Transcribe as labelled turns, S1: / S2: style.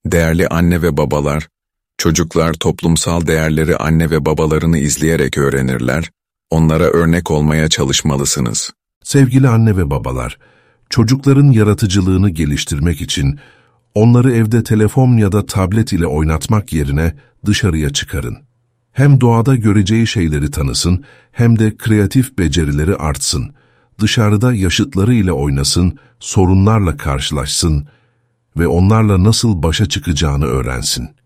S1: Değerli anne ve babalar, çocuklar toplumsal değerleri anne ve babalarını izleyerek öğrenirler, onlara örnek olmaya çalışmalısınız.
S2: Sevgili anne ve babalar, çocukların yaratıcılığını geliştirmek için onları evde telefon ya da tablet ile oynatmak yerine dışarıya çıkarın. Hem doğada göreceği şeyleri tanısın hem de kreatif becerileri artsın. Dışarıda yaşıtları ile oynasın, sorunlarla karşılaşsın ve onlarla nasıl başa çıkacağını öğrensin.